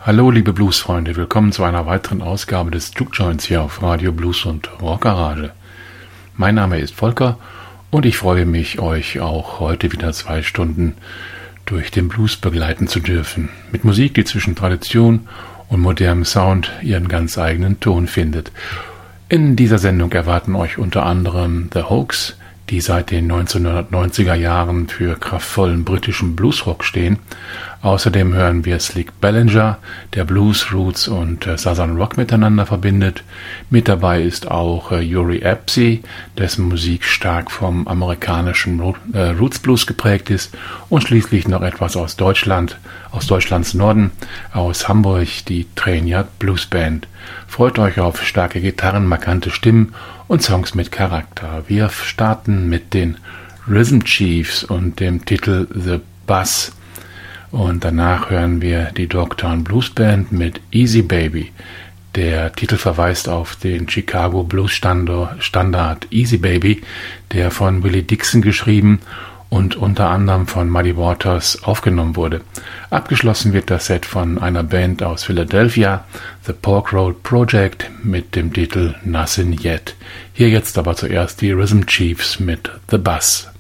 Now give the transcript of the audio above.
Hallo liebe Bluesfreunde, willkommen zu einer weiteren Ausgabe des Juke Joints hier auf Radio Blues und Rockgarage. Mein Name ist Volker und ich freue mich, euch auch heute wieder 2 Stunden durch den Blues begleiten zu dürfen. Mit Musik, die zwischen Tradition und modernem Sound ihren ganz eigenen Ton findet. In dieser Sendung erwarten euch unter anderem The Hoax, die seit den 1990er Jahren für kraftvollen britischen Bluesrock stehen. Außerdem hören wir Slick Ballinger, der Blues, Roots und Southern Rock miteinander verbindet. Mit dabei ist auch Uri Apsey, dessen Musik stark vom amerikanischen Roots Blues geprägt ist. Und schließlich noch etwas aus Deutschland, aus Deutschlands Norden, aus Hamburg, die Trainjagd Blues Band. Freut euch auf starke Gitarren, markante Stimmen und Songs mit Charakter. Wir starten mit den Rhythm Chiefs und dem Titel The Bus. Und danach hören wir die Dogtown Blues Band mit Easy Baby. Der Titel verweist auf den Chicago Blues Standard Easy Baby, der von Willie Dixon geschrieben und unter anderem von Muddy Waters aufgenommen wurde. Abgeschlossen wird das Set von einer Band aus Philadelphia, The Pork Road Project, mit dem Titel Nothing Yet. Hier jetzt aber zuerst die Rhythm Chiefs mit The Bus.